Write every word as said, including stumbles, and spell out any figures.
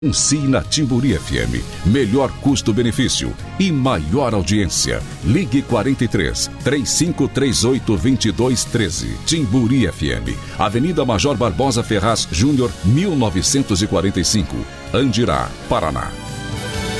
Anuncie na Timburi F M. Melhor custo-benefício e maior audiência. Ligue quarenta e três, três cinco três oito, dois dois um três. Timburi F M. Avenida Major Barbosa Ferraz Júnior, mil novecentos e quarenta e cinco. Andirá, Paraná.